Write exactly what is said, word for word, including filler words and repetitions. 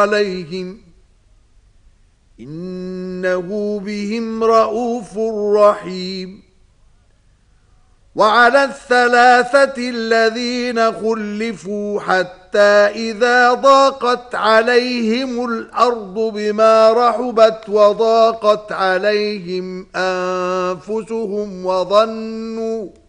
عليهم إنه بهم رؤوف رحيم. وعلى الثلاثة الذين خلفوا حتى إذا ضاقت عليهم الأرض بما رحبت وضاقت عليهم أنفسهم وظنوا